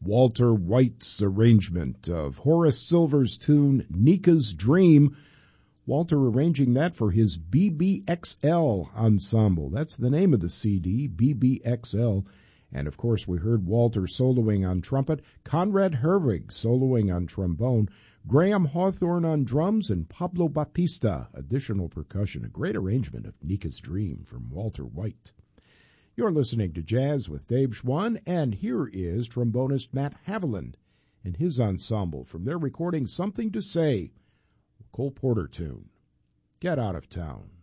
Walter White's arrangement of Horace Silver's tune, Nika's Dream. Walter arranging that for his BBXL Ensemble. That's the name of the CD, BBXL. And, of course, we heard Walter soloing on trumpet, Conrad Herwig soloing on trombone, Graham Hawthorne on drums, and Pablo Batista, additional percussion. A great arrangement of Nika's Dream from Walter White. You're listening to Jazz with Dave Schwann, and here is trombonist Matt Haviland and his ensemble from their recording Something to Say, Cole Porter tune, Get Out of Town.